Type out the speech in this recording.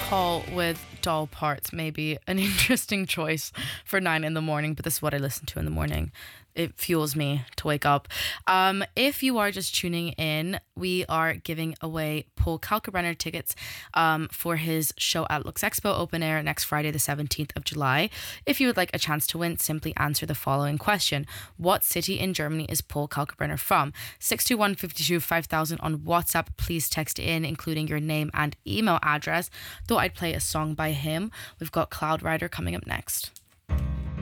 Paul with Doll Parts may be an interesting choice for 9 in the morning, but this is what I listen to in the morning. It fuels me to wake up. If you are just tuning in, we are giving away Paul Kalkbrenner tickets for his show at Lux Expo Open Air next Friday, the 17th of July. If you would like a chance to win, simply answer the following question. What city in Germany is Paul Kalkbrenner from? 621 5000 on WhatsApp. Please text in, including your name and email address. Though I'd play a song by him. We've got Cloud Rider coming up next.